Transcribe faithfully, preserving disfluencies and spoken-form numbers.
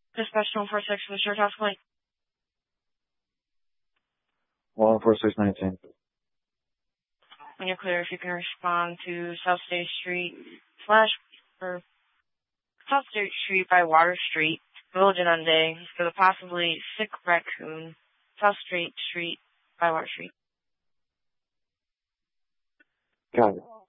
Dispatch one four six for the short house link. one four six nineteen. When you're clear, if you can respond to South State Street slash or South State Street by Water Street, Village of Unday, for the possibly sick raccoon, South State Street by Water Street. Got it.